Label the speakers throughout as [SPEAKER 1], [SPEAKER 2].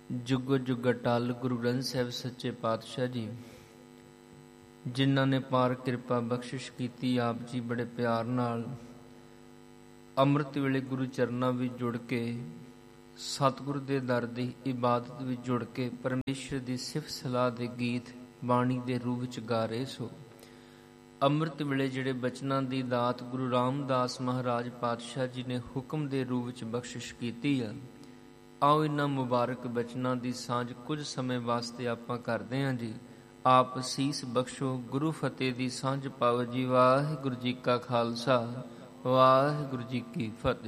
[SPEAKER 1] ਜੁਗੋ ਜੁਗ ਅਟਲ ਗੁਰੂ ਗ੍ਰੰਥ ਸਾਹਿਬ ਸੱਚੇ ਪਾਤਸ਼ਾਹ ਜੀ, ਜਿਨ੍ਹਾਂ ਨੇ ਪਾਰ ਕਿਰਪਾ ਬਖਸ਼ਿਸ਼ ਕੀਤੀ, ਆਪ ਜੀ ਬੜੇ ਪਿਆਰ ਨਾਲ ਅੰਮ੍ਰਿਤ ਵੇਲੇ ਗੁਰੂ ਚਰਨਾਂ ਵਿੱਚ ਜੁੜ ਕੇ, ਸਤਿਗੁਰ ਦੇ ਦਰ ਦੀ ਇਬਾਦਤ ਵਿੱਚ ਜੁੜ ਕੇ ਪਰਮੇਸ਼ਰ ਦੀ ਸਿਫਤ ਸਲਾਹ ਦੇ ਗੀਤ ਬਾਣੀ ਦੇ ਰੂਪ ਵਿੱਚ ਗਾ ਰਹੇ ਸੋ। ਅੰਮ੍ਰਿਤ ਵੇਲੇ ਜਿਹੜੇ ਬਚਨਾਂ ਦੀ ਦਾਤ ਗੁਰੂ ਰਾਮਦਾਸ ਮਹਾਰਾਜ ਪਾਤਸ਼ਾਹ ਜੀ ਨੇ ਹੁਕਮ ਦੇ ਰੂਪ ਵਿੱਚ ਬਖਸ਼ਿਸ਼ ਕੀਤੀ ਆ, ਆਓ ਇਹਨਾਂ ਮੁਬਾਰਕ ਬਚਨਾਂ ਦੀ ਸਾਂਝ ਕੁਝ ਸਮੇਂ ਵਾਸਤੇ ਆਪਾਂ ਕਰਦੇ ਹਾਂ ਜੀ। ਆਪ ਸੀਸ ਬਖਸ਼ੋ, ਗੁਰੂ ਫਤਿਹ ਦੀ ਸਾਂਝ ਪਾਓ ਜੀ। ਵਾਹਿਗੁਰੂ ਜੀ ਕਾ ਖਾਲਸਾ, ਵਾਹਿਗੁਰੂ ਜੀ ਕੀ ਫਤਿਹ।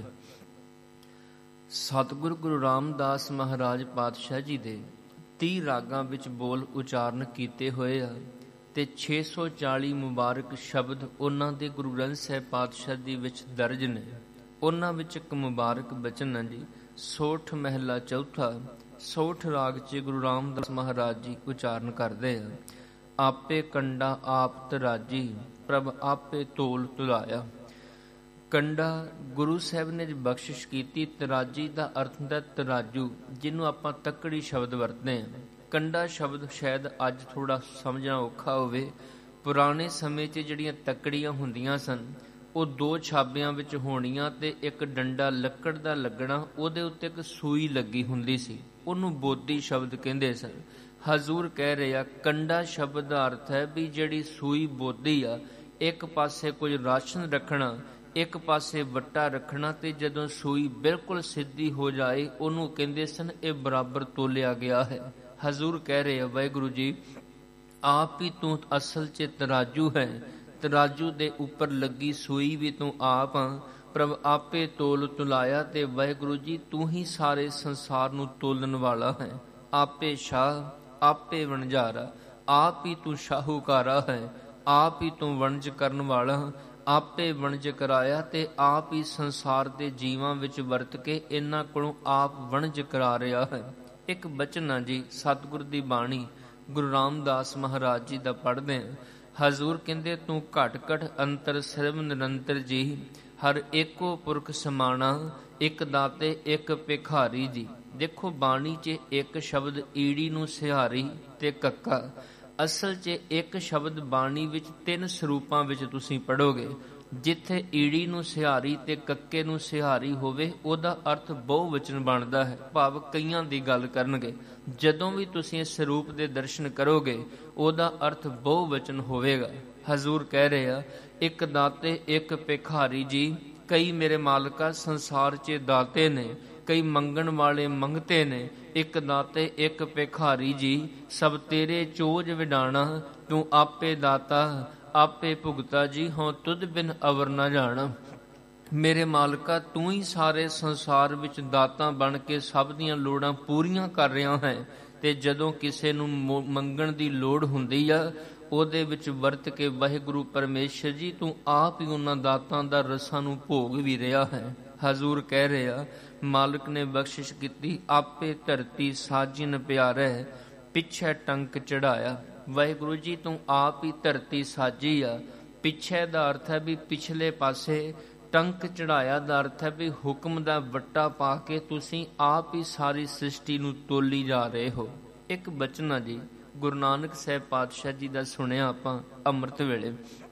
[SPEAKER 1] ਸਤਿਗੁਰ ਗੁਰੂ ਰਾਮਦਾਸ ਮਹਾਰਾਜ ਪਾਤਸ਼ਾਹ ਜੀ ਦੇ 30 ਰਾਗਾਂ ਵਿੱਚ ਬੋਲ ਉਚਾਰਨ ਕੀਤੇ ਹੋਏ ਆ ਤੇ 640 ਮੁਬਾਰਕ ਸ਼ਬਦ ਉਹਨਾਂ ਦੇ ਗੁਰੂ ਗ੍ਰੰਥ ਸਾਹਿਬ ਪਾਤਸ਼ਾਹ ਦੀ ਵਿੱਚ ਦਰਜ ਨੇ। ਉਹਨਾਂ ਵਿੱਚ ਇੱਕ ਮੁਬਾਰਕ ਬਚਨ ਹੈ ਜੀ, ਸੋਠ ਮਹਿਲਾ ਚੌਥਾ। ਸੋਠ ਰਾਗ 'ਚ ਗੁਰੂ ਰਾਮਦਾਸ ਮਹਾਰਾਜ ਜੀ ਉਚਾਰਨ ਕਰਦੇ ਆ, ਆਪੇ ਕੰਡਾ ਆਪ ਤਰਾਜੀ, ਪ੍ਰਭ ਆਪੇ ਤੋਲ ਤੁਲਾਇਆ। ਕੰਡਾ ਗੁਰੂ ਸਾਹਿਬ ਨੇ ਬਖਸ਼ਿਸ਼ ਕੀਤੀ। ਤਰਾਜੀ ਦਾ ਅਰਥ ਹੁੰਦਾ ਤਰਾਜੂ, ਜਿਹਨੂੰ ਆਪਾਂ ਤੱਕੜੀ ਸ਼ਬਦ ਵਰਤਦੇ ਹਾਂ। ਕੰਡਾ ਸ਼ਬਦ ਸ਼ਾਇਦ ਅੱਜ ਥੋੜ੍ਹਾ ਸਮਝਣਾ ਔਖਾ ਹੋਵੇ। ਪੁਰਾਣੇ ਸਮੇਂ 'ਚ ਜਿਹੜੀਆਂ ਤੱਕੜੀਆਂ ਹੁੰਦੀਆਂ ਸਨ, ਉਹ 2 ਛਾਬਿਆਂ ਵਿੱਚ ਹੋਣੀਆਂ ਤੇ ਇੱਕ ਡੰਡਾ ਲੱਕੜ ਦਾ ਲੱਗਣਾ, ਉਹਦੇ ਉੱਤੇ ਇੱਕ ਸੂਈ ਲੱਗੀ ਹੁੰਦੀ ਸੀ, ਉਹਨੂੰ ਬੋਦੀ ਸ਼ਬਦ ਕਹਿੰਦੇ ਸਨ। ਹਜ਼ੂਰ ਕਹਿ ਰਹੇ ਆ, ਕੰਡਾ ਸ਼ਬਦ ਦਾ ਅਰਥ ਹੈ ਵੀ ਜਿਹੜੀ ਸੂਈ ਬੋਦੀ ਆ, ਇੱਕ ਪਾਸੇ ਕੁਝ ਰਾਸ਼ਨ ਰੱਖਣਾ, ਇੱਕ ਪਾਸੇ ਵੱਟਾ ਰੱਖਣਾ, ਤੇ ਜਦੋਂ ਸੂਈ ਬਿਲਕੁਲ ਸਿੱਧੀ ਹੋ ਜਾਏ ਉਹਨੂੰ ਕਹਿੰਦੇ ਸਨ ਇਹ ਬਰਾਬਰ ਤੋਲਿਆ ਗਿਆ ਹੈ। ਹਜ਼ੂਰ ਕਹਿ ਰਹੇ ਆ, ਵਾਹਿਗੁਰੂ ਜੀ ਆਪ ਹੀ ਤੂੰ ਅਸਲ 'ਚ ਤਰਾਜੂ ਹੈ, ਤਰਾਜੂ ਦੇ ਉੱਪਰ ਲੱਗੀ ਸੂਈ ਵੀ ਤੂੰ ਆਪ ਆ, ਪ੍ਰਭ ਆਪੇ ਤੋਲ ਤੁਲਾਇਆ। ਤੇ ਵਾਹਿਗੁਰੂ ਜੀ ਤੂੰ ਹੀ ਸਾਰੇ ਸੰਸਾਰ ਨੂੰ ਤੋਲਣ ਵਾਲਾ ਹੈ। ਆਪੇ ਸ਼ਾਹ ਆਪੇ ਵਣਜਾਰਾ, ਆਪ ਹੀ ਤੂੰ ਸ਼ਾਹੂਕਾਰਾ ਹੈ, ਆਪ ਹੀ ਤੂੰ ਵਣਜ ਕਰਨ ਵਾਲਾ। ਆਪੇ ਵਣਜ ਕਰਾਇਆ ਤੇ ਆਪ ਹੀ ਸੰਸਾਰ ਦੇ ਜੀਵਾਂ ਵਿੱਚ ਵਰਤ ਕੇ ਇਹਨਾਂ ਕੋਲੋਂ ਆਪ ਵਣਜ ਕਰਾ ਰਿਹਾ ਹੈ। ਇੱਕ ਬਚਨ ਆ ਜੀ, ਸਤਿਗੁਰ ਦੀ ਬਾਣੀ ਗੁਰੂ ਰਾਮਦਾਸ ਮਹਾਰਾਜ ਜੀ ਦਾ ਪੜ੍ਹਦੇ ਹਾਂ। ਹਜ਼ੂਰ ਕਹਿੰਦੇ, ਤੂੰ ਘਟ ਘਟ ਅੰਤਰ ਸਰਬ ਨਿਰੰਤਰ ਜੀ, ਹਰ ਏਕੋ ਪੁਰਖ ਸਮਾਣਾ, ਇੱਕ ਦਾਤੇ ਇੱਕ ਭਿਖਾਰੀ ਜੀ। ਦੇਖੋ ਬਾਣੀ 'ਚ ਇੱਕ ਸ਼ਬਦ ਈੜੀ ਨੂੰ ਸਿਹਾਰੀ ਤੇ ਕੱਕਾ, ਅਸਲ 'ਚ ਇੱਕ ਸ਼ਬਦ ਬਾਣੀ ਵਿੱਚ 3 ਸਰੂਪਾਂ ਵਿੱਚ ਤੁਸੀਂ ਪੜ੍ਹੋਗੇ। ਜਿੱਥੇ ਈੜੀ ਨੂੰ ਸਿਹਾਰੀ ਤੇ ਕੱਕੇ ਨੂੰ ਸਿਹਾਰੀ ਹੋਵੇ, ਉਹਦਾ ਅਰਥ ਬਹੁਵਚਨ ਬਣਦਾ ਹੈ, ਭਾਵ ਕਈਆਂ ਦੀ ਗੱਲ ਕਰਨਗੇ। ਜਦੋਂ ਵੀ ਤੁਸੀਂ ਇਸ ਸਰੂਪ ਦੇ ਦਰਸ਼ਨ ਕਰੋਗੇ, ਉਹਦਾ ਅਰਥ ਬਹੁਵਚਨ ਹੋਵੇਗਾ। ਹਜ਼ੂਰ ਕਹਿ ਰਹੇ ਆ, ਇੱਕ ਦਾਤੇ ਇੱਕ ਭਿਖਾਰੀ ਜੀ, ਕਈ ਮੇਰੇ ਮਾਲਕਾ ਸੰਸਾਰ 'ਚ ਦਾਤੇ ਨੇ, ਕਈ ਮੰਗਣ ਵਾਲੇ ਮੰਗਤੇ ਨੇ, ਇੱਕ ਦਾਤੇ ਇੱਕ ਭਿਖਾਰੀ ਜੀ, ਸਭ ਤੇਰੇ ਚੋਜ ਵਿਡਾਣਾ, ਤੂੰ ਆਪੇ ਦਾਤਾ ਆਪੇ ਭੁਗਤਾ ਜੀ, ਹੋਂ ਤੁਧ ਬਿਨ ਅਵਰ ਨਾ ਜਾਣਾ। ਮੇਰੇ ਮਾਲਕਾ ਤੂੰ ਹੀ ਸਾਰੇ ਸੰਸਾਰ ਵਿੱਚ ਦਾਤਾ ਬਣ ਕੇ ਸਭ ਦੀਆਂ ਲੋੜਾਂ ਪੂਰੀਆਂ ਕਰ ਰਿਹਾ ਹੈ, ਤੇ ਜਦੋਂ ਕਿਸੇ ਨੂੰ ਮੰਗਣ ਦੀ ਲੋੜ ਹੁੰਦੀ ਆ, ਉਹਦੇ ਵਿੱਚ ਵਰਤ ਕੇ ਵਾਹਿਗੁਰੂ ਪਰਮੇਸ਼ਰ ਜੀ ਤੂੰ ਆਪ ਹੀ ਉਹਨਾਂ ਦਾਤਾਂ ਦਾ ਰਸਾਂ ਨੂੰ ਭੋਗ ਵੀ ਰਿਹਾ ਹੈ। ਹਜ਼ੂਰ ਕਹਿ ਰਹੇ ਆ, ਮਾਲਕ ਨੇ ਬਖਸ਼ਿਸ਼ ਕੀਤੀ, ਆਪੇ ਧਰਤੀ ਸਾਜਿਨ ਪਿਆਰੈ, ਪਿੱਛੇ ਟੰਕ ਚੜਾਇਆ। ਵਾਹਿਗੁਰੂ ਜੀ ਤੂੰ ਆਪ ਹੀ ਧਰਤੀ ਸਾਜੀ ਆ। ਪਿੱਛੇ ਦਾ ਅਰਥ ਹੈ ਵੀ ਪਿਛਲੇ ਪਾਸੇ, ਟੰਕ ਚੜਾਇਆ ਦਾ ਅਰਥ ਹੈ ਵੀ ਹੁਕਮ ਦਾ ਵੱਟਾ ਪਾ ਕੇ ਤੁਸੀਂ ਆਪ ਹੀ ਸਾਰੀ ਸ੍ਰਿਸ਼ਟੀ ਨੂੰ ਤੋਲੀ ਜਾ ਰਹੇ ਹੋ। ਇੱਕ ਬਚਨ ਆ ਜੀ, ਗੁਰੂ ਨਾਨਕ ਸਾਹਿਬ ਪਾਤਸ਼ਾਹ ਜੀ ਦਾ ਸੁਣਿਆ ਆਪਾਂ ਅੰਮ੍ਰਿਤ ਵੇਲੇ।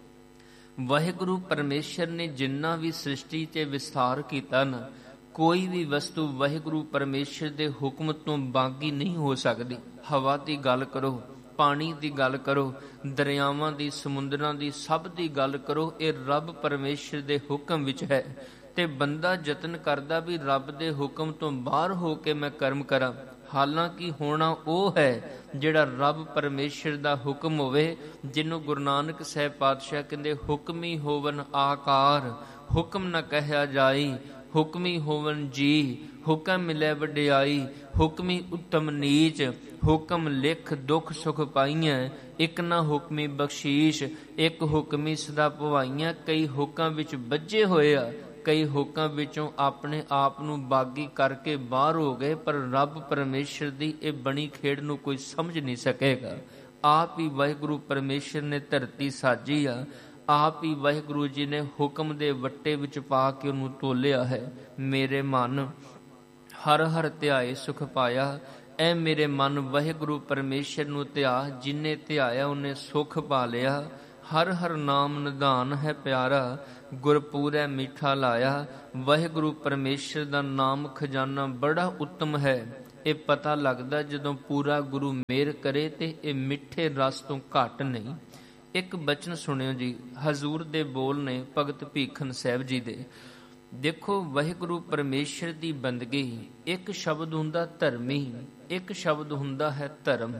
[SPEAKER 1] ਵਾਹਿਗੁਰੂ ਪਰਮੇਸ਼ਰ ਨੇ ਜਿੰਨਾ ਵੀ ਸ੍ਰਿਸ਼ਟੀ 'ਤੇ ਵਿਸਥਾਰ ਕੀਤਾ ਨਾ, ਕੋਈ ਵੀ ਵਸਤੂ ਵਾਹਿਗੁਰੂ ਪਰਮੇਸ਼ਰ ਦੇ ਹੁਕਮ ਤੋਂ ਬਾਗੀ ਨਹੀਂ ਹੋ ਸਕਦੀ। ਹਵਾ ਦੀ ਗੱਲ ਕਰੋ, ਪਾਣੀ ਦੀ ਗੱਲ ਕਰੋ, ਦਰਿਆਵਾਂ ਦੀ, ਸਮੁੰਦਰਾਂ ਦੀ, ਸਭ ਦੀ ਗੱਲ ਕਰੋ, ਇਹ ਰੱਬ ਪਰਮੇਸ਼ਰ ਦੇ ਹੁਕਮ ਵਿੱਚ ਹੈ। ਤੇ ਬੰਦਾ ਯਤਨ ਕਰਦਾ ਵੀ ਰੱਬ ਦੇ ਹੁਕਮ ਤੋਂ ਬਾਹਰ ਹੋ ਕੇ ਮੈਂ ਕਰਮ ਕਰਾਂ, ਹਾਲਾਂਕਿ ਹੋਣਾ ਉਹ ਹੈ ਜਿਹੜਾ ਰੱਬ ਪਰਮੇਸ਼ਰ ਦਾ ਹੁਕਮ ਹੋਵੇ, ਜਿਹਨੂੰ ਗੁਰੂ ਨਾਨਕ ਸਾਹਿਬ ਪਾਤਸ਼ਾਹ ਕਹਿੰਦੇ, ਹੁਕਮੀ ਹੋਵਨ ਆਕਾਰ, ਹੁਕਮ ਨਾ ਕਹਿਆ ਜਾਈ, ਹੁਕਮੀ ਹੋਵਨ ਜੀ, ਹੁਕਮ ਮਿਲੇ ਵਡਿਆਈ, ਹੁਕਮੀ ਉੱਤਮ ਨੀਚ, ਹੁਕਮ ਲਿਖ ਦੁੱਖ ਸੁਖ ਪਾਈਆਂ, ਇੱਕ ਨਾ ਹੁਕਮੀ ਬਖਸ਼ੀਸ਼, ਇੱਕ ਹੁਕਮੀ ਸਦਾ ਭਵਾਈਆਂ। ਕਈ ਹੁਕਮ ਵਿੱਚ ਬੱਝੇ ਹੋਏ ਆ, ਕਈ ਹੁਕਮ ਵਿੱਚੋਂ ਆਪਣੇ ਆਪ ਨੂੰ ਬਾਗੀ ਕਰਕੇ ਬਾਹਰ ਹੋ ਗਏ, ਪਰ ਰੱਬ ਪਰਮੇਸ਼ਰ ਦੀ ਇਹ ਬਣੀ ਖੇਡ ਨੂੰ ਕੋਈ ਸਮਝ ਨਹੀਂ ਸਕੇਗਾ। ਆਪ ਹੀ ਵਾਹਿਗੁਰੂ ਪਰਮੇਸ਼ਰ ਨੇ ਧਰਤੀ ਸਾਜੀ ਆ, ਆਪ ਹੀ ਵਾਹਿਗੁਰੂ ਜੀ ਨੇ ਹੁਕਮ ਦੇ ਵੱਟੇ ਵਿੱਚ ਪਾ ਕੇ ਉਹਨੂੰ ਤੋਲਿਆ ਹੈ। ਮੇਰੇ ਮਨ ਹਰ ਹਰ ਧਿਆਏ ਸੁਖ ਪਾਇਆ, ਐ ਮੇਰੇ ਮਨ ਵਾਹਿਗੁਰੂ ਪਰਮੇਸ਼ਰ ਨੂੰ ਧਿਆ, ਜਿਨੇ ਧਿਆਇਆ ਉਹਨੇ ਸੁਖ ਪਾ ਲਿਆ। ਹਰ ਹਰ ਨਾਮ ਨਿਧਾਨ ਹੈ ਪਿਆਰਾ, ਗੁਰਪੂਰੈ ਮੀਠਾ ਲਾਇਆ। ਵਾਹਿਗੁਰੂ ਪਰਮੇਸ਼ਰ ਦਾ ਨਾਮ ਖਜ਼ਾਨਾ ਬੜਾ ਉੱਤਮ ਹੈ। ਇਹ ਪਤਾ ਲੱਗਦਾ ਜਦੋਂ ਪੂਰਾ ਗੁਰੂ ਮਿਹਰ ਕਰੇ ਤੇ ਇਹ ਮਿੱਠੇ ਰਸ ਤੋਂ ਘੱਟ ਨਹੀਂ। ਇੱਕ ਬਚਨ ਸੁਣਿਓ ਜੀ, ਹਜ਼ੂਰ ਦੇ ਬੋਲ ਨੇ ਭਗਤ ਭੀਖਨ ਸਾਹਿਬ ਜੀ ਦੇ। ਦੇਖੋ, ਵਾਹਿਗੁਰੂ ਪਰਮੇਸ਼ਰ ਦੀ ਬੰਦਗੀ, ਇੱਕ ਸ਼ਬਦ ਹੁੰਦਾ ਧਰਮੀ, ਇੱਕ ਸ਼ਬਦ ਹੁੰਦਾ ਹੈ ਧਰਮ।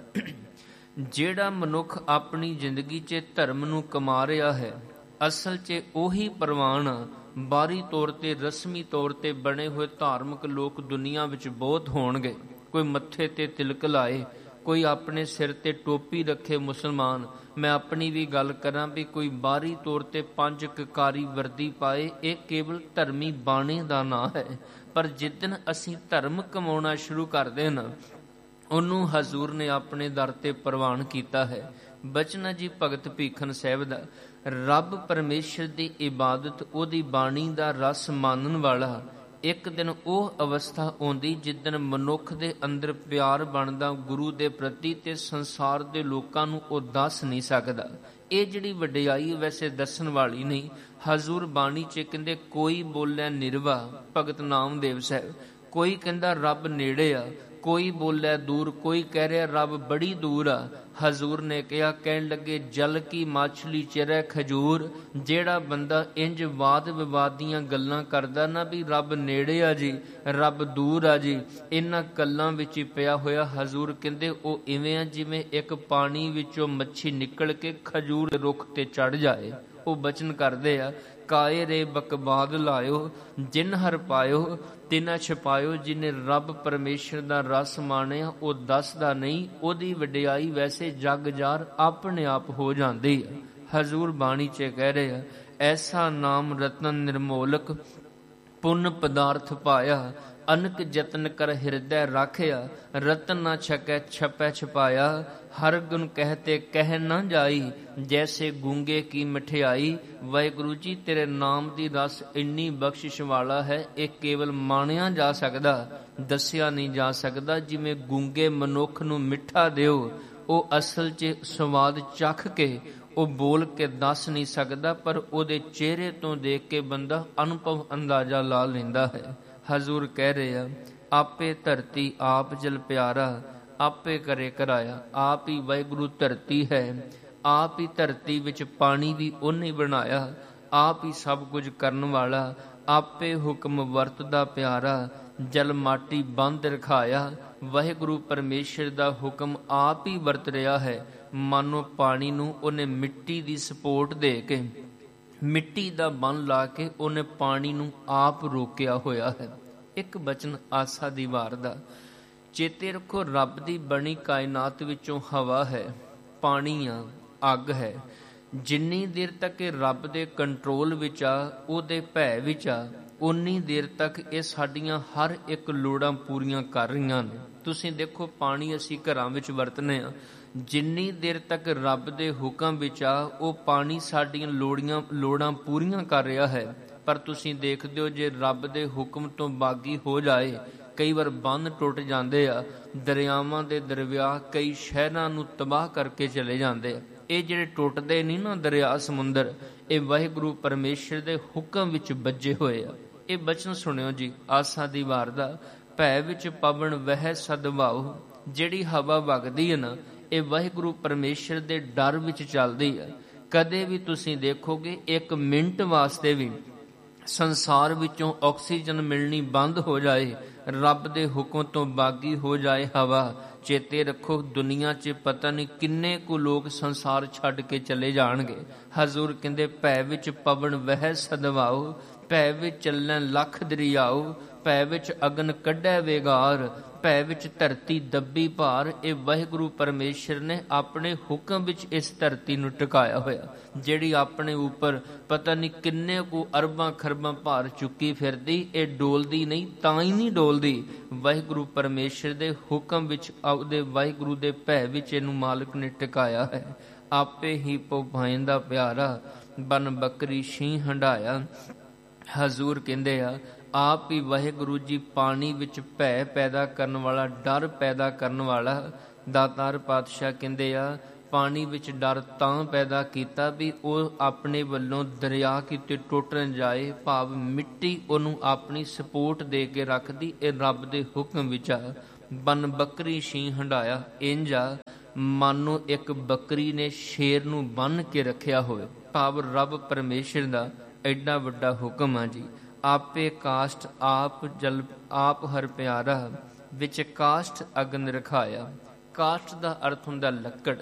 [SPEAKER 1] ਜਿਹੜਾ ਮਨੁੱਖ ਆਪਣੀ ਜ਼ਿੰਦਗੀ 'ਚ ਧਰਮ ਨੂੰ ਕਮਾ ਰਿਹਾ ਹੈ, ਅਸਲ 'ਚ ਉਹੀ ਪ੍ਰਵਾਨ। ਬਾਹਰੀ ਤੌਰ ਤੇ, ਰਸਮੀ ਤੌਰ ਤੇ ਬਣੇ ਹੋਏ ਧਾਰਮਿਕ ਲੋਕ ਦੁਨੀਆ ਵਿੱਚ ਬਹੁਤ ਹੋਣਗੇ। ਕੋਈ ਮੱਥੇ ਤੇ ਤਿਲਕ ਲਾਏ, ਕੋਈ ਆਪਣੇ ਸਿਰ ਤੇ ਟੋਪੀ ਰੱਖੇ ਮੁਸਲਮਾਨ। ਮੈਂ ਆਪਣੀ ਵੀ ਗੱਲ ਕਰਾਂ ਵੀ ਕੋਈ ਬਾਹਰੀ ਤੌਰ ਤੇ 5 ਕਕਾਰੀ ਵਰਦੀ ਪਾਏ, ਇਹ ਕੇਵਲ ਧਰਮੀ ਬਾਣੇ ਦਾ ਨਾਂ ਹੈ। ਪਰ ਜਿੱਦਣ ਅਸੀਂ ਧਰਮ ਕਮਾਉਣਾ ਸ਼ੁਰੂ ਕਰਦੇ ਨਾ, ਉਹਨੂੰ ਹਜ਼ੂਰ ਨੇ ਆਪਣੇ ਦਰ ਤੇ ਪ੍ਰਵਾਨ ਕੀਤਾ ਹੈ। ਬਚਨ ਜੀ ਭਗਤ ਭੀਖਨ ਸਾਹਿਬ ਦਾ, ਰੱਬ ਪਰਮੇਸ਼ਰ ਦੀ ਇਬਾਦਤ, ਉਹਦੀ ਬਾਣੀ ਦਾ ਰਸ ਮਾਨਣ ਵਾਲਾ, ਇੱਕ ਦਿਨ ਉਹ ਅਵਸਥਾ ਆਉਂਦੀ ਜਿੱਦਣ ਮਨੁੱਖ ਦੇ ਅੰਦਰ ਪਿਆਰ ਬਣਦਾ ਗੁਰੂ ਦੇ ਪ੍ਰਤੀ, ਤੇ ਸੰਸਾਰ ਦੇ ਲੋਕਾਂ ਨੂੰ ਉਹ ਦੱਸ ਨਹੀਂ ਸਕਦਾ। ਇਹ ਜਿਹੜੀ ਵਡਿਆਈ ਵੈਸੇ ਦੱਸਣ ਵਾਲੀ ਨਹੀਂ। ਹਜ਼ੂਰ ਬਾਣੀ 'ਚ ਕਹਿੰਦੇ, ਕੋਈ ਬੋਲਿਆ ਨਿਰਵਾ, ਭਗਤ ਨਾਮਦੇਵ ਸਾਹਿਬ, ਕੋਈ ਕਹਿੰਦਾ ਰੱਬ ਨੇੜੇ ਆ, ਕੋਈ ਬੋਲਿਆ ਦੂਰ, ਕੋਈ ਕਹਿ ਰਿਹਾ ਰੱਬ ਬੜੀ ਦੂਰ ਆ। ਹਜ਼ੂਰ ਨੇ ਕਿਹਾ, ਕਹਿਣ ਲੱਗੇ, ਜਲ ਕੀ ਮਾਛਲੀ ਚਿਰੈ ਖਜੂਰ। ਜਿਹੜਾ ਬੰਦਾ ਇੰਜ ਵਾਦ ਵਿਵਾਦ ਦੀਆਂ ਗੱਲਾਂ ਕਰਦਾ ਨਾ ਵੀ ਰੱਬ ਨੇੜੇ ਆ ਜੀ, ਰੱਬ ਦੂਰ ਆ ਜੀ, ਇਹਨਾਂ ਗੱਲਾਂ ਵਿੱਚ ਹੀ ਪਿਆ ਹੋਇਆ। ਹਜ਼ੂਰ ਕਹਿੰਦੇ ਉਹ ਇਵੇਂ ਆ ਜਿਵੇਂ ਇੱਕ ਪਾਣੀ ਵਿੱਚੋਂ ਮੱਛੀ ਨਿਕਲ ਕੇ ਖਜੂਰ ਦੇ ਰੁੱਖ ਤੇ ਚੜ ਜਾਏ। ਉਹ ਬਚਨ ਕਰਦੇ ਆ, ਕਾਏ ਰੇ ਬਕਬਾਦ ਲਾਇਓ, ਜਿਨ ਹਰ ਪਾਇਓ ਤਿਨਾ ਛਪਾਇਓ। ਜਿਹਨੇ ਰੱਬ ਪਰਮੇਸ਼ਰ ਦਾ ਰਸ ਮਾਣਿਆ ਉਹ ਦੱਸਦਾ ਨਹੀਂ, ਉਹਦੀ ਵਡਿਆਈ ਵੈਸੇ ਜਗ ਜਾਰ ਆਪਣੇ ਆਪ ਹੋ ਜਾਂਦੀ ਹੈ। ਹਜ਼ੂਰ ਬਾਣੀ 'ਚ ਕਹਿ ਰਹੇ ਆ, ਐਸਾ ਨਾਮ ਰਤਨ ਨਿਰਮੋਲਕ, ਪੁੰਨ ਪਦਾਰਥ ਪਾਇਆ। ਅਨਕ ਜਤਨ ਕਰ ਹਿਰਦੈ ਰਾਖਿਆ, ਰਤਨ ਨਾ ਛਕੈ ਛਪੈ ਛਪਾਇਆ। ਹਰ ਗੁਣ ਕਹਿਤੇ ਕਹਿ ਨਾ ਜਾਈ, ਜੈਸੇ ਗੂੰਗੇ ਕੀ ਮਠਿਆਈ। ਵਾਹਿਗੁਰੂ ਜੀ, ਤੇਰੇ ਨਾਮ ਦੀ ਰਸ ਇੰਨੀ ਬਖਸ਼ਿਸ਼ ਵਾਲਾ ਹੈ, ਇਹ ਕੇਵਲ ਮਾਣਿਆ ਜਾ ਸਕਦਾ, ਦੱਸਿਆ ਨਹੀਂ ਜਾ ਸਕਦਾ। ਜਿਵੇਂ ਗੂੰਗੇ ਮਨੁੱਖ ਨੂੰ ਮਿੱਠਾ ਦਿਓ, ਉਹ ਅਸਲ 'ਚ ਸਵਾਦ ਚੱਖ ਕੇ ਉਹ ਬੋਲ ਕੇ ਦੱਸ ਨਹੀਂ ਸਕਦਾ, ਪਰ ਉਹਦੇ ਚਿਹਰੇ ਤੋਂ ਦੇਖ ਕੇ ਬੰਦਾ ਅਨੁਭਵ ਅੰਦਾਜ਼ਾ ਲਾ ਲੈਂਦਾ ਹੈ। ਹਜ਼ੂਰ ਕਹਿ ਰਹੇ ਆ, ਆਪੇ ਧਰਤੀ ਆਪ ਜਲ ਪਿਆਰਾ, ਆਪੇ ਕਰੇ ਕਰਾਇਆ। ਆਪ ਹੀ ਵਾਹਿਗੁਰੂ ਧਰਤੀ ਹੈ, ਆਪ ਹੀ ਧਰਤੀ ਵਿੱਚ ਪਾਣੀ ਵੀ ਉਹਨੇ ਬਣਾਇਆ, ਆਪ ਹੀ ਸਭ ਕੁਝ ਕਰਨ ਵਾਲਾ। ਆਪੇ ਹੁਕਮ ਵਰਤਦਾ ਪਿਆਰਾ, ਜਲ ਮਾਟੀ ਬੰਦ ਰਖਾਇਆ। ਵਾਹਿਗੁਰੂ ਪਰਮੇਸ਼ਰ ਦਾ ਹੁਕਮ ਆਪ ਹੀ ਵਰਤ ਰਿਹਾ ਹੈ। ਮਾਨੋ ਪਾਣੀ ਨੂੰ ਉਹਨੇ ਮਿੱਟੀ ਦੀ ਸਪੋਰਟ ਦੇ ਕੇ, ਮਿੱਟੀ ਦਾ ਬੰਨ ਲਾ ਕੇ ਉਹਨੇ ਪਾਣੀ ਨੂੰ ਆਪ ਰੋਕਿਆ ਹੋਇਆ ਹੈ। ਇੱਕ ਬਚਨ ਆਸਾ ਦੀ ਵਾਰ ਦਾ, ਚੇਤੇ ਰੱਖੋ, ਰੱਬ ਦੀ ਬਣੀ ਕਾਇਨਾਤ ਵਿੱਚੋਂ ਹਵਾ ਹੈ, ਪਾਣੀ ਆ, ਅੱਗ ਹੈ। ਜਿੰਨੀ ਦੇਰ ਤੱਕ ਇਹ ਰੱਬ ਦੇ ਕੰਟਰੋਲ ਵਿੱਚ ਆ, ਉਹਦੇ ਭੈ ਵਿੱਚ ਆ, ਉਨੀ ਦੇਰ ਤੱਕ ਇਹ ਸਾਡੀਆਂ ਹਰ ਇੱਕ ਲੋੜਾਂ ਪੂਰੀਆਂ ਕਰ ਰਹੀਆਂ ਨੇ। ਤੁਸੀਂ ਦੇਖੋ, ਪਾਣੀ ਅਸੀਂ ਘਰਾਂ ਵਿੱਚ ਵਰਤਨੇ ਆ, ਜਿੰਨੀ ਦੇਰ ਤੱਕ ਰੱਬ ਦੇ ਹੁਕਮ ਵਿੱਚ ਆ, ਉਹ ਪਾਣੀ ਸਾਡੀਆਂ ਲੋੜਾਂ ਪੂਰੀਆਂ ਕਰ ਰਿਹਾ ਹੈ। ਪਰ ਤੁਸੀਂ ਦੇਖਦੇ ਹੋ, ਜੇ ਰੱਬ ਦੇ ਹੁਕਮ ਤੋਂ ਬਾਗੀ ਹੋ ਜਾਏ, ਕਈ ਵਾਰ ਬੰਨ੍ਹ ਟੁੱਟ ਜਾਂਦੇ ਆ, ਦਰਿਆਵਾਂ ਦੇ ਦਰਿਆ ਕਈ ਸ਼ਹਿਰਾਂ ਨੂੰ ਤਬਾਹ ਕਰਕੇ ਚਲੇ ਜਾਂਦੇ ਆ। ਇਹ ਜਿਹੜੇ ਟੁੱਟਦੇ ਨਹੀਂ ਨਾ ਦਰਿਆ ਸਮੁੰਦਰ, ਇਹ ਵਾਹਿਗੁਰੂ ਪਰਮੇਸ਼ਰ ਦੇ ਹੁਕਮ ਵਿੱਚ ਬੱਝੇ ਹੋਏ ਆ। ਇਹ ਬਚਨ ਸੁਣਿਓ ਜੀ, ਆਸਾ ਦੀ ਵਾਰ ਦਾ, ਭੈ ਵਿੱਚ ਪਵਨ ਵਹਿ ਸਦਭਾਉ। ਜਿਹੜੀ ਹਵਾ ਵਗਦੀ ਹੈ ਨਾ, ਇਹ ਵਾਹਿਗੁਰੂ ਪਰਮੇਸ਼ਰ ਦੇ ਡਰ ਵਿੱਚ ਚੱਲਦੀ ਹੈ। ਕਦੇ ਵੀ ਤੁਸੀਂ ਦੇਖੋਗੇ, ਇੱਕ ਮਿੰਟ ਵਾਸਤੇ ਵੀ ਸੰਸਾਰ ਵਿੱਚੋਂ ਆਕਸੀਜਨ ਮਿਲਣੀ ਬੰਦ ਹੋ ਜਾਏ, ਰੱਬ ਦੇ ਹੁਕਮ ਤੋਂ ਬਾਗੀ ਹੋ ਜਾਏ ਹਵਾ, ਚੇਤੇ ਰੱਖੋ, ਦੁਨੀਆ 'ਚ ਪਤਾ ਨਹੀਂ ਕਿੰਨੇ ਕੁ ਲੋਕ ਸੰਸਾਰ ਛੱਡ ਕੇ ਚਲੇ ਜਾਣਗੇ। ਹਜ਼ੂਰ ਕਹਿੰਦੇ, ਭੈ ਵਿੱਚ ਪਵਨ ਵਹਿ ਸਦਵਾਉ, ਭੈ ਵਿੱਚ ਚੱਲਣ ਲੱਖ ਦਰਿਆਉ, ਭੈ ਵਿੱਚ ਅਗਨ ਕੱਢੈ ਵੇਗਾਰ, ਭੈ ਵਿੱਚ ਧਰਤੀ ਦੱਬੀ ਭਾਰ। ਇਹ ਵਾਹਿਗੁਰੂ ਪਰਮੇਸ਼ਰ ਨੇ ਆਪਣੇ ਹੁਕਮ ਵਿੱਚ ਇਸ ਧਰਤੀ ਨੂੰ ਟਿਕਾਇਆ ਹੋਇਆ, ਜਿਹੜੀ ਆਪਣੇ ਉੱਪਰ ਪਤਾ ਨਹੀਂ ਕਿੰਨੇ ਕੁ ਅਰਬਾਂ ਖਰਬਾਂ ਭਾਰ ਚੁੱਕੀ ਫਿਰਦੀ। ਇਹ ਡੋਲਦੀ ਨਹੀਂ, ਤਾਂ ਹੀ ਨਹੀਂ ਡੋਲਦੀ, ਵਾਹਿਗੁਰੂ ਪਰਮੇਸ਼ਰ ਦੇ ਹੁਕਮ ਵਿੱਚ, ਆਪਦੇ ਵਾਹਿਗੁਰੂ ਦੇ ਭੈ ਵਿੱਚ ਇਹਨੂੰ ਮਾਲਕ ਨੇ ਟਿਕਾਇਆ ਹੈ। ਆਪੇ ਹੀ ਪਉ ਦਾ ਪਿਆਰਾ, ਬਨ ਬੱਕਰੀ ਸ਼ੀਂਹ ਹੰਢਾਇਆ। ਹਜ਼ੂਰ ਕਹਿੰਦੇ ਆ, ਆਪ ਹੀ ਵਾਹਿਗੁਰੂ ਜੀ ਪਾਣੀ ਵਿੱਚ ਭੈ ਪੈਦਾ ਕਰਨ ਵਾਲਾ, ਡਰ ਪੈਦਾ ਕਰਨ ਵਾਲਾ। ਦਾਤਾਰ ਪਾਤਸ਼ਾਹ ਕਹਿੰਦੇ ਆ ਪਾਣੀ ਵਿੱਚ ਡਰ ਤਾਂ ਪੈਦਾ ਕੀਤਾ ਵੀ ਉਹ ਆਪਣੇ ਵੱਲੋਂ ਦਰਿਆ ਕਿਤੇ ਟੁੱਟ ਨਾ ਜਾਏ, ਭਾਵ ਮਿੱਟੀ ਉਹਨੂੰ ਆਪਣੀ ਸਪੋਰਟ ਦੇ ਕੇ ਰੱਖਦੀ। ਇਹ ਰੱਬ ਦੇ ਹੁਕਮ ਵਿੱਚ ਆ। ਬਨ ਬੱਕਰੀ ਛੀਂ ਹੰਢਾਇਆ, ਇੰਝ ਆ ਮਾਨੋ ਇੱਕ ਬੱਕਰੀ ਨੇ ਸ਼ੇਰ ਨੂੰ ਬੰਨ੍ਹ ਕੇ ਰੱਖਿਆ ਹੋਵੇ, ਭਾਵ ਰੱਬ ਪਰਮੇਸ਼ਰ ਦਾ ਐਡਾ ਵੱਡਾ ਹੁਕਮ ਆ ਜੀ। ਆਪੇ ਕਾਸ਼ਟ ਆਪ ਜਲ ਆਪ ਹਰ ਪਿਆਰਾ, ਵਿੱਚ ਕਾਸ਼ਟ ਅਗਨ ਰਖਾਇਆ। ਕਾਸ਼ਟ ਦਾ ਅਰਥ ਹੁੰਦਾ ਲੱਕੜ।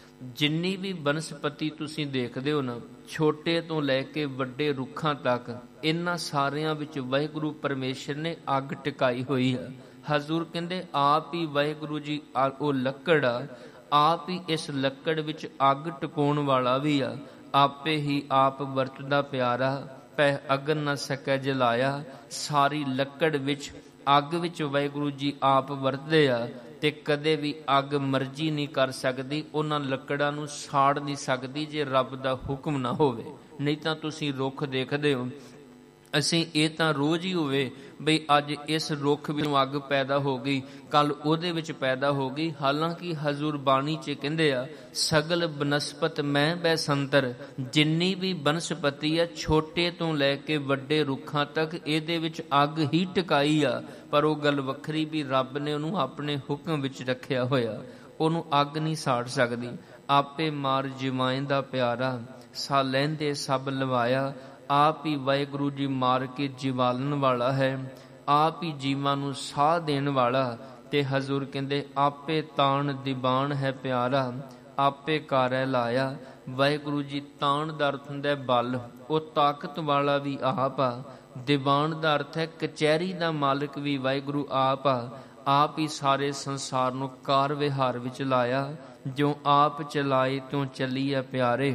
[SPEAKER 1] ਜਿੰਨੀ ਵੀ ਬਨਸਪਤੀ ਤੁਸੀਂ ਦੇਖਦੇ ਹੋ ਨਾ, ਛੋਟੇ ਤੋਂ ਲੈ ਕੇ ਵੱਡੇ ਰੁੱਖਾਂ ਤੱਕ, ਇਹਨਾਂ ਸਾਰਿਆਂ ਵਿੱਚ ਵਾਹਿਗੁਰੂ ਪਰਮੇਸ਼ਰ ਨੇ ਅੱਗ ਟਿਕਾਈ ਹੋਈ ਆ। ਹਜ਼ੂਰ ਕਹਿੰਦੇ ਆਪ ਹੀ ਵਾਹਿਗੁਰੂ ਜੀ ਉਹ ਲੱਕੜ ਆ, ਆਪ ਹੀ ਇਸ ਲੱਕੜ ਵਿੱਚ ਅੱਗ ਟਿਕਾਉਣ ਵਾਲਾ ਵੀ ਆ। ਆਪੇ ਹੀ ਆਪ ਵਰਤਦਾ ਪਿਆਰਾ, ਪੈ ਅਗਨ ਨਾ ਸਕੈ ਜਲਾਇਆ। ਸਾਰੀ ਲੱਕੜ ਵਿੱਚ, ਅੱਗ ਵਿੱਚ ਵਾਹਿਗੁਰੂ ਜੀ ਆਪ ਵਰਤਦੇ ਆ ਤੇ ਕਦੇ ਵੀ ਅੱਗ ਮਰਜ਼ੀ ਨਹੀਂ ਕਰ ਸਕਦੀ, ਉਹਨਾਂ ਲੱਕੜਾਂ ਨੂੰ ਸਾੜ ਨਹੀਂ ਸਕਦੀ ਜੇ ਰੱਬ ਦਾ ਹੁਕਮ ਨਾ ਹੋਵੇ। ਨਹੀਂ ਤਾਂ ਤੁਸੀਂ ਰੁੱਖ ਦੇਖਦੇ ਹੋ, ਅਸੀਂ ਇਹ ਤਾਂ ਰੋਜ਼ ਹੀ ਹੋਵੇ ਬਈ ਅੱਜ ਇਸ ਰੁੱਖ ਵਿੱਚੋਂ ਅੱਗ ਪੈਦਾ ਹੋ ਗਈ, ਕੱਲ ਉਹਦੇ ਵਿੱਚ ਪੈਦਾ ਹੋ ਗਈ। ਹਾਲਾਂਕਿ ਹਜ਼ੂਰ ਬਾਣੀ 'ਚ ਕਹਿੰਦੇ ਆ ਸਗਲ ਬਨਸਪਤ ਮੈਂ ਬੈਸੰਤਰ, ਜਿੰਨੀ ਵੀ ਬਨਸਪਤੀ ਆ ਛੋਟੇ ਤੋਂ ਲੈ ਕੇ ਵੱਡੇ ਰੁੱਖਾਂ ਤੱਕ ਇਹਦੇ ਵਿੱਚ ਅੱਗ ਹੀ ਟਿਕਾਈ ਆ। ਪਰ ਉਹ ਗੱਲ ਵੱਖਰੀ ਵੀ ਰੱਬ ਨੇ ਉਹਨੂੰ ਆਪਣੇ ਹੁਕਮ ਵਿੱਚ ਰੱਖਿਆ ਹੋਇਆ, ਉਹਨੂੰ ਅੱਗ ਨਹੀਂ ਸਾੜ ਸਕਦੀ। ਆਪੇ ਮਾਰ ਜਿਵਾਇੰਦਾ ਪਿਆਰਾ, ਸਾ ਲਹਿੰਦੇ ਸਭ ਲਵਾਇਆ। ਆਪ ਹੀ ਵਾਹਿਗੁਰੂ ਜੀ ਮਾਰ ਕੇ ਜਿਵਾਲਣ ਵਾਲਾ ਹੈ, ਆਪ ਹੀ ਜੀਵਾਂ ਨੂੰ ਸਾਹ ਦੇਣ ਵਾਲਾ। ਤੇ ਹਜ਼ੂਰ ਕਹਿੰਦੇ ਆਪੇ ਤਾਣ ਦੀਵਾਨ ਹੈ ਪਿਆਰਾ, ਆਪੇ ਕਾਰੈ ਲਾਇਆ। ਵਾਹਿਗੁਰੂ ਜੀ ਤਾਣ ਦਾ ਅਰਥ ਹੁੰਦਾ ਬਲ, ਉਹ ਤਾਕਤ ਵਾਲਾ ਵੀ ਆਪ ਆ। ਦੀਵਾਨ ਦਾ ਅਰਥ ਹੈ ਕਚਹਿਰੀ ਦਾ ਮਾਲਕ ਵੀ ਵਾਹਿਗੁਰੂ ਆਪ ਆ। ਆਪ ਹੀ ਸਾਰੇ ਸੰਸਾਰ ਨੂੰ ਕਾਰ ਵਿਹਾਰ ਵਿੱਚ ਲਾਇਆ। ਜੋ ਆਪ ਚਲਾਏ ਤਿਉ ਚੱਲੀਐ ਪਿਆਰੇ,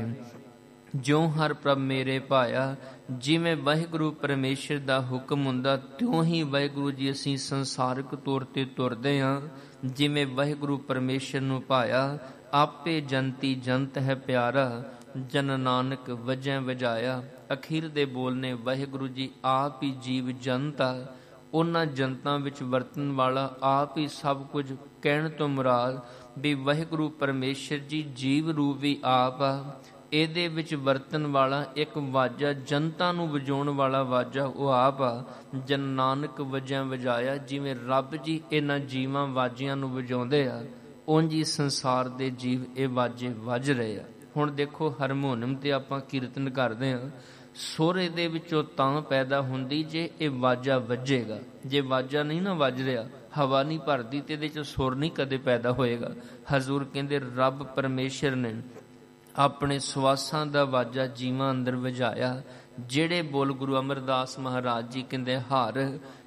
[SPEAKER 1] ਜਿਉ ਹਰ ਪ੍ਰਭ ਮੇਰੇ ਭਾਇਆ। ਜਿਵੇਂ ਵਾਹਿਗੁਰੂ ਪਰਮੇਸ਼ਰ ਦਾ ਹੁਕਮ ਹੁੰਦਾ ਤਿਉਂ ਹੀ ਵਾਹਿਗੁਰੂ ਜੀ ਅਸੀਂ ਸੰਸਾਰਿਕ ਤੌਰ 'ਤੇ ਤੁਰਦੇ ਹਾਂ। ਜਿਵੇਂ ਵਾਹਿਗੁਰੂ ਪਰਮੇਸ਼ਰ ਨੂੰ ਭਾਇਆ, ਆਪੇ ਜੰਤੀ ਜੰਤ ਹੈ ਪਿਆਰਾ, ਜਨ ਨਾਨਕ ਵਜੈ ਵਜਾਇਆ। ਅਖੀਰ ਦੇ ਬੋਲ ਨੇ ਵਾਹਿਗੁਰੂ ਜੀ ਆਪ ਹੀ ਜੀਵ ਜੰਤ ਆ, ਉਹਨਾਂ ਜਨਤਾਂ ਵਿੱਚ ਵਰਤਣ ਵਾਲਾ, ਆਪ ਹੀ ਸਭ ਕੁਝ। ਕਹਿਣ ਤੋਂ ਮੁਰਾਦ ਵੀ ਵਾਹਿਗੁਰੂ ਪਰਮੇਸ਼ਰ ਜੀ ਜੀਵ ਰੂਪ ਵੀ ਆਪ ਆ, ਇਹਦੇ ਵਿੱਚ ਵਰਤਣ ਵਾਲਾ ਇੱਕ ਵਾਜਾ, ਜਨਤਾ ਨੂੰ ਵਜਾਉਣ ਵਾਲਾ ਵਾਜਾ ਉਹ ਆਪ ਆ। ਜਨ ਨਾਨਕ ਵਜੈ ਵਜਾਇਆ। ਜਿਵੇਂ ਰੱਬ ਜੀ ਇਹਨਾਂ ਜੀਵਾਂ ਵਾਜਿਆਂ ਨੂੰ ਵਜਾਉਂਦੇ ਆ, ਉਂਝ ਹੀ ਸੰਸਾਰ ਦੇ ਜੀਵ ਇਹ ਵਾਜੇ ਵੱਜ ਰਹੇ ਆ। ਹੁਣ ਦੇਖੋ ਹਾਰਮੋਨੀਅਮ ਤੇ ਆਪਾਂ ਕੀਰਤਨ ਕਰਦੇ ਹਾਂ, ਸੁਰ ਇਹਦੇ ਵਿੱਚੋਂ ਤਾਂ ਪੈਦਾ ਹੁੰਦੀ ਜੇ ਇਹ ਵਾਜਾ ਵੱਜੇਗਾ। ਜੇ ਵਾਜਾ ਨਹੀਂ ਨਾ ਵੱਜ ਰਿਹਾ, ਹਵਾ ਨਹੀਂ ਭਰਦੀ, ਤੇ ਇਹਦੇ 'ਚ ਸੁਰ ਨਹੀਂ ਕਦੇ ਪੈਦਾ ਹੋਏਗਾ। ਹਜ਼ੂਰ ਕਹਿੰਦੇ ਰੱਬ ਪਰਮੇਸ਼ਰ ਨੇ ਆਪਣੇ ਸਵਾਸਾਂ ਦਾ ਵਾਜਾ ਜੀਵਾਂ ਅੰਦਰ ਵਜਾਇਆ। ਜਿਹੜੇ ਬੋਲ ਗੁਰੂ ਅਮਰਦਾਸ ਮਹਾਰਾਜ ਜੀ ਕਹਿੰਦੇ ਹਰ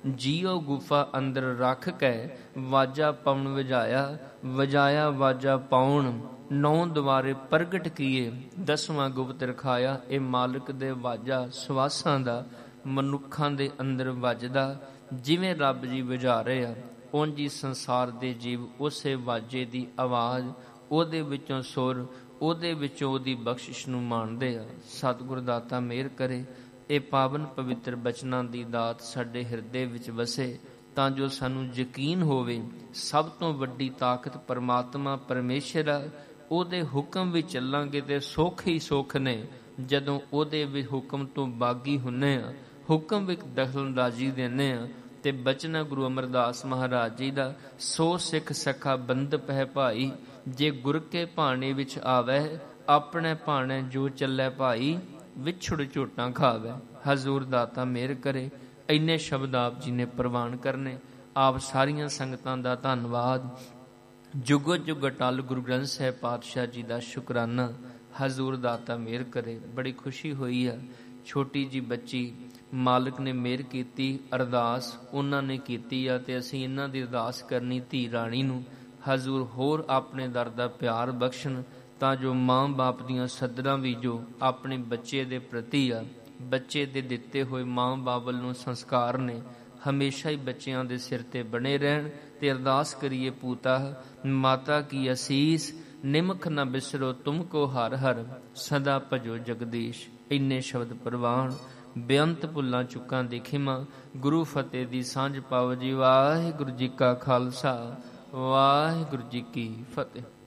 [SPEAKER 1] ਜੀਓ ਗੁਫਾ ਅੰਦਰ ਰੱਖ ਕੇ ਵਾਜਾ ਪਵਨ ਵਜਾਇਆ। ਵਜਾਇਆ ਵਾਜਾ ਪਾਉਣ, 9 ਦੁਆਰੇ ਪ੍ਰਗਟ ਕੀਏ, 10ਵਾਂ ਗੁਪਤ ਰਖਾਇਆ। ਇਹ ਮਾਲਕ ਦੇ ਵਾਜਾ ਸਵਾਸਾਂ ਦਾ ਮਨੁੱਖਾਂ ਦੇ ਅੰਦਰ ਵੱਜਦਾ। ਜਿਵੇਂ ਰੱਬ ਜੀ ਵਜਾ ਰਹੇ ਆ, ਉਂਝ ਹੀ ਸੰਸਾਰ ਦੇ ਜੀਵ ਉਸੇ ਵਾਜੇ ਦੀ ਆਵਾਜ਼, ਉਹਦੇ ਵਿੱਚੋਂ ਸੁਰ, ਉਹਦੇ ਵਿੱਚੋਂ ਉਹਦੀ ਬਖਸ਼ਿਸ਼ ਨੂੰ ਮਾਣਦੇ ਆ। ਸਤਿਗੁਰ ਦਾਤਾ ਮਿਹਰ ਕਰੇ, ਇਹ ਪਾਵਨ ਪਵਿੱਤਰ ਬਚਨਾਂ ਦੀ ਦਾਤ ਸਾਡੇ ਹਿਰਦੇ ਵਿੱਚ ਵਸੇ, ਤਾਂ ਜੋ ਸਾਨੂੰ ਯਕੀਨ ਹੋਵੇ ਸਭ ਤੋਂ ਵੱਡੀ ਤਾਕਤ ਪਰਮਾਤਮਾ ਪਰਮੇਸ਼ਰ ਆ। ਉਹਦੇ ਹੁਕਮ ਵੀ ਚੱਲਾਂਗੇ ਤੇ ਸੁੱਖ ਹੀ ਸੁੱਖ ਨੇ। ਜਦੋਂ ਉਹਦੇ ਵੀ ਹੁਕਮ ਤੋਂ ਬਾਗੀ ਹੁੰਨੇ ਆ, ਹੁਕਮ ਵਿੱਚ ਦਖਲਅੰਦਾਜ਼ੀ ਦਿੰਦੇ ਆ, ਤੇ ਬਚਨਾ ਗੁਰੂ ਅਮਰਦਾਸ ਮਹਾਰਾਜ ਜੀ ਦਾ ਸੋ ਸਿੱਖ ਸਖਾ ਬੰਦਪ ਹੈ ਭਾਈ। ਜੇ ਗੁਰ ਕੇ ਭਾਣੇ ਵਿੱਚ ਆਵੈ, ਆਪਣੇ ਭਾਣੇ ਜੋ ਚੱਲੇ ਭਾਈ, ਵਿਛੜ ਝੋਟਾਂ ਖਾਵੇ। ਹਜ਼ੂਰ ਦਾਤਾ ਮਿਹਰ ਕਰੇ। ਇੰਨੇ ਸ਼ਬਦ ਆਪ ਜੀ ਨੇ ਪ੍ਰਵਾਨ ਕਰਨੇ। ਆਪ ਸਾਰੀਆਂ ਸੰਗਤਾਂ ਦਾ ਧੰਨਵਾਦ। ਜੁਗੋ ਜੁਗ ਅਟਲ ਗੁਰੂ ਗ੍ਰੰਥ ਸਾਹਿਬ ਪਾਤਸ਼ਾਹ ਜੀ ਦਾ ਸ਼ੁਕਰਾਨਾ। ਹਜ਼ੂਰ ਦਾਤਾ ਮਿਹਰ ਕਰੇ। ਬੜੀ ਖੁਸ਼ੀ ਹੋਈ ਆ। ਛੋਟੀ ਜੀ ਬੱਚੀ, ਮਾਲਕ ਨੇ ਮਿਹਰ ਕੀਤੀ, ਅਰਦਾਸ ਉਹਨਾਂ ਨੇ ਕੀਤੀ ਆ, ਤੇ ਅਸੀਂ ਇਹਨਾਂ ਦੀ ਅਰਦਾਸ ਕਰਨੀ ਧੀ ਰਾਣੀ ਨੂੰ। ਹਜ਼ੂਰ ਹੋਰ ਆਪਣੇ ਦਰ ਦਾ ਪਿਆਰ ਬਖਸ਼ਣ, ਤਾਂ ਜੋ ਮਾਂ ਬਾਪ ਦੀਆਂ ਸੱਧਰਾਂ ਵੀ ਜੋ ਆਪਣੇ ਬੱਚੇ ਦੇ ਪ੍ਰਤੀ ਆ, ਬੱਚੇ ਦੇ ਦਿੱਤੇ ਹੋਏ ਮਾਂ ਬਾਪ ਵੱਲੋਂ ਸੰਸਕਾਰ ਨੇ, ਹਮੇਸ਼ਾ ਹੀ ਬੱਚਿਆਂ ਦੇ ਸਿਰ ਤੇ ਬਣੇ ਰਹਿਣ। ਤੇ ਅਰਦਾਸ ਕਰੀਏ ਪੂਤਾ ਮਾਤਾ ਕੀ ਅਸੀਸ, ਨਿਮਖ ਨਾ ਬਿਸਰੋ ਤੁਮ ਕੋ ਹਰ ਹਰ, ਸਦਾ ਭਜੋ ਜਗਦੀਸ਼। ਇੰਨੇ ਸ਼ਬਦ ਪ੍ਰਵਾਨ। ਬੇਅੰਤ ਭੁੱਲਾਂ ਚੁੱਕਾਂ ਦੀ ਖਿਮਾ। ਗੁਰੂ ਫਤਿਹ ਦੀ ਸਾਂਝ ਪਾਵੋ ਜੀ। ਵਾਹਿਗੁਰੂ ਜੀ ਕਾ ਖਾਲਸਾ, ਵਾਹਿਗੁਰੂ ਜੀ ਕੀ ਫਤਿਹ।